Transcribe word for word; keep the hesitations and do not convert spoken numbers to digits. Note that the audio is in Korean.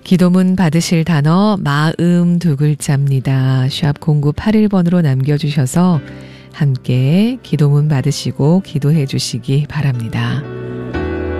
기도문 받으실 단어 마음 두 글자입니다. 샵 공구팔일 번으로 남겨주셔서 함께 기도문 받으시고 기도해 주시기 바랍니다.